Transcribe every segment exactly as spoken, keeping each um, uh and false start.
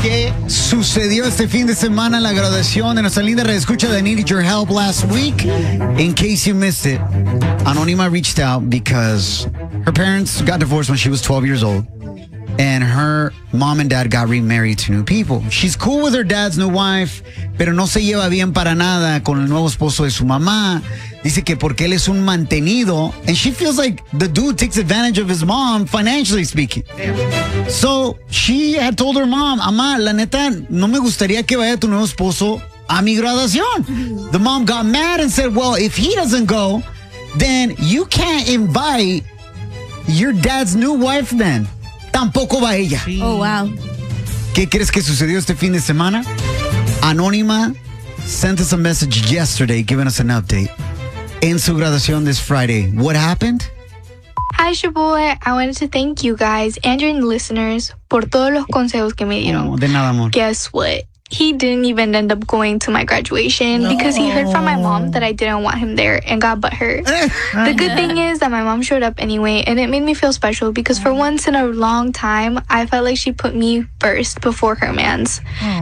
¿Qué sucedió este fin de semana? La graduación de nuestra linda reescucha de Needed Your Help last week. In case you missed it, Anonima reached out because her parents got divorced when she was twelve years old. And her mom and dad got remarried to new people. She's cool with her dad's new wife, pero no se lleva bien para nada con el nuevo esposo de su mamá. Dice que porque él es un mantenido, and she feels like the dude takes advantage of his mom, financially speaking. Damn. So she had told her mom, Amá, la neta, no me gustaría que vaya tu nuevo esposo a mi graduación. The mom got mad and said, well, if he doesn't go, then you can't invite your dad's new wife then. Tampoco va ella. Oh, wow. ¿Qué crees que sucedió este fin de semana? Anónima sent us a message yesterday giving us an update. En su graduación this Friday, what happened? Hi, Shaboy. I wanted to thank you guys and your listeners por todos los consejos que me dieron. Oh, de nada, amor. Guess what? He didn't even end up going to my graduation no. because he heard from my mom that I didn't want him there and got butthurt. The good thing is that my mom showed up anyway, and it made me feel special because for once in a long time, I felt like she put me first before her man's.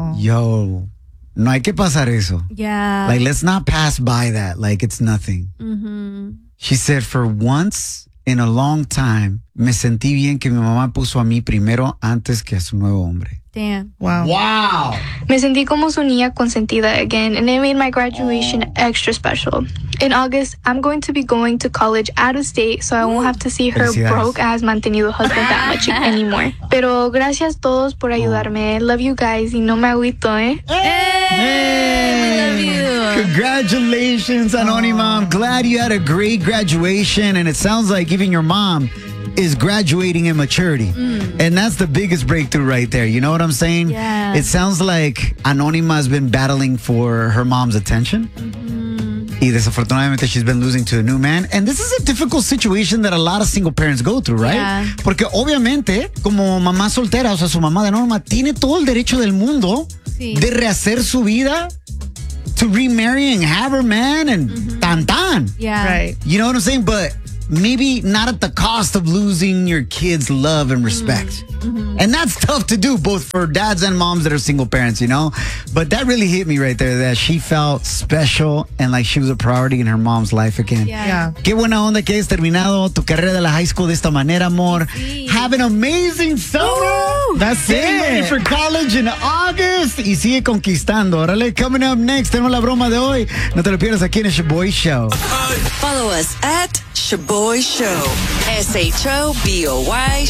Yo, no hay que pasar eso. Yeah. Like, let's not pass by that like it's nothing. Mm-hmm. She said, for once in a long time, me sentí bien que mi mamá puso a mí primero antes que a su nuevo hombre. Damn. Wow. Wow. Me sentí como su niña consentida again, and it made my graduation oh. extra special. In August, I'm going to be going to college out of state, so I won't have to see her broke-ass mantenido husband that much anymore. Pero gracias todos por ayudarme. Love you guys, y no me agüito, eh? Hey! Hey! We love you. Congratulations, Anonima. I'm glad you had a great graduation, and it sounds like even your mom is graduating in maturity. Mm. And that's the biggest breakthrough right there. You know what I'm saying? Yeah. It sounds like Anonima has been battling for her mom's attention. Mm-hmm. Y desafortunadamente she's been losing to a new man. And this is a difficult situation that a lot of single parents go through, right? Yeah. Porque obviamente, como mamá soltera, o sea, su mamá de Norma, tiene todo el derecho del mundo sí. de rehacer su vida, to remarry and have her man and mm-hmm. tan tan. Yeah. Right. You know what I'm saying? But maybe not at the cost of losing your kids' love and respect. Mm-hmm. And that's tough to do, both for dads and moms that are single parents, you know? But that really hit me right there, that she felt special and like she was a priority in her mom's life again. Yeah. Yeah. Qué buena onda que hayas terminado tu carrera de la high school de esta manera, amor. Sí. Have an amazing summer. Woo! That's it. Ready for college in August. Y sigue conquistando. Órale, coming up next, tenemos la broma de hoy. No te lo pierdas aquí en el Shaboy Show. Follow us at Shaboy Show. S H O B O Y